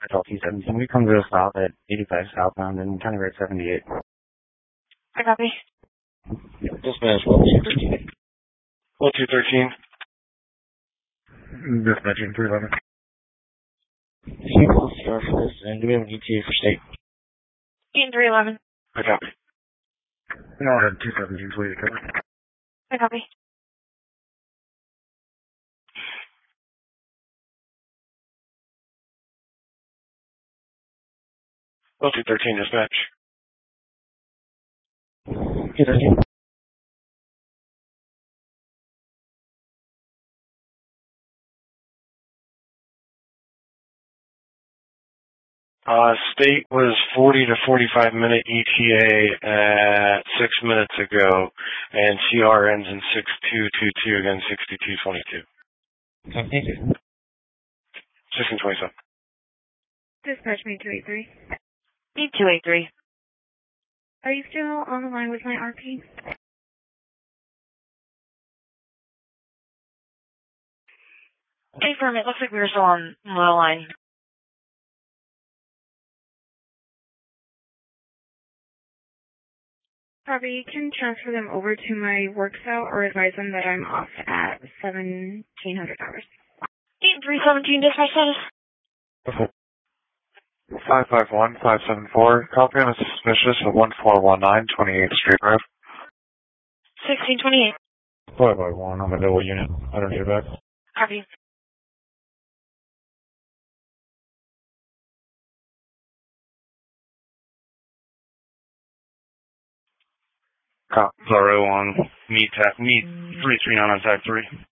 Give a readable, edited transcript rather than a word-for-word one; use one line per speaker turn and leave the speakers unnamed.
T7. Can we come to a stop at 85 southbound and County Road 78?
I copy.
Dispatch 1213.
1213.
Dispatching 311.
Vehicle star for this, and do we have an ETA for state?
Eaton 311.
I copy.
No, I had 217, please.
I copy.
Well, 213 dispatch.
213.
State was 40 to 45 minute ETA at 6 minutes ago, and CR ends in 6222, again 6222.
Okay, thank you.
1627.
Dispatch me 283. Me 283. Are you still on the line with my RP? Confirm, it looks like we were still on the line. Probably you can transfer them over to my work cell or advise them that I'm off at $1,700. 317 dispatch status.
551574. Copy on a suspicious at 1419 28th Street Road.
1628.
551, I'm a double unit. I don't hear back.
Copy.
Cop. Zaro on me 339 on tag 3.